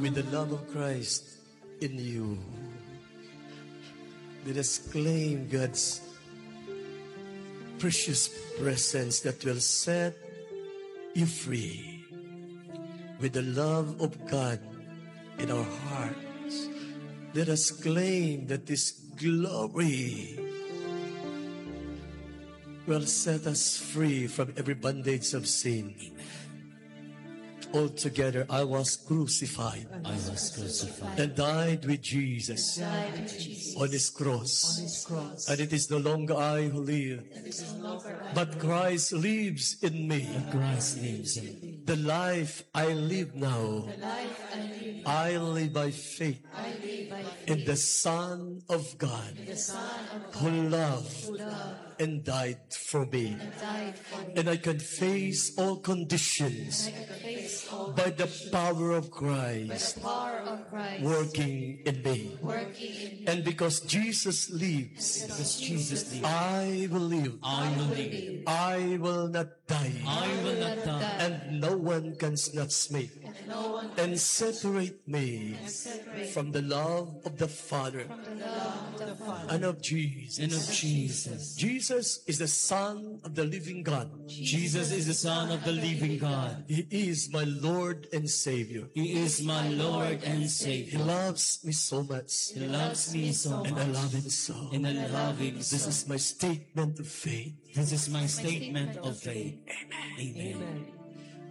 with the love of Christ in you. Let us claim God's precious presence that will set you free with the love of God in our hearts. Let us claim that this glory will set us free from every bondage of sin. Altogether, I was crucified. And died with Jesus, on His cross. And it is no longer I who live, but Christ lives in me. The life I live now, I live by faith in the Son of God, who loved and died for me. And I can face all conditions by the power of Christ working in me. And because Jesus lives, I will live. I will not die. And no one can snatch me and separate me from the love of the Father and of Jesus. Jesus is the Son of the living God. Jesus is the Son of the living God. He is my Lord and Savior. He is my Lord and Savior. He loves me so much. He loves me so And much. I love Him so. And I love Him so. This is my statement of faith. This is my statement of faith. Amen. Amen. Amen.